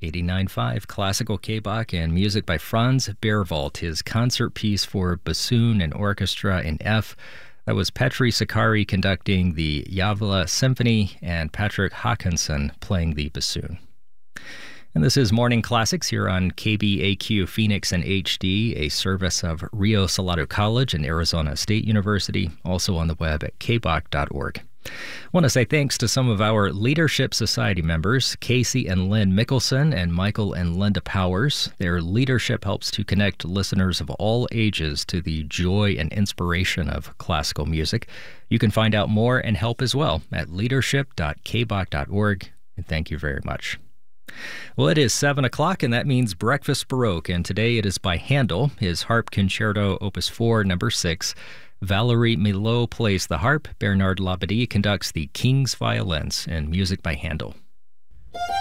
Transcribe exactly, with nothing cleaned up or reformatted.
eighty-nine point five Classical K-Bach and music by Franz Berwald, his concert piece for bassoon and orchestra in F. That was Petri Sakari conducting the Javela Symphony and Patrick Hawkinson playing the bassoon. And this is Morning Classics here on K B A Q Phoenix and H D, a service of Rio Salado College and Arizona State University, also on the web at k bach dot org. I want to say thanks to some of our Leadership Society members, Casey and Lynn Mickelson and Michael and Linda Powers. Their leadership helps to connect listeners of all ages to the joy and inspiration of classical music. You can find out more and help as well at leadership dot k bach dot org. And thank you very much. Well, it is seven o'clock, and that means Breakfast Baroque, and today it is by Handel, his Harp Concerto Opus four, number six. Valerie Milot plays the harp, Bernard Labadie conducts the King's violins, and music by Handel.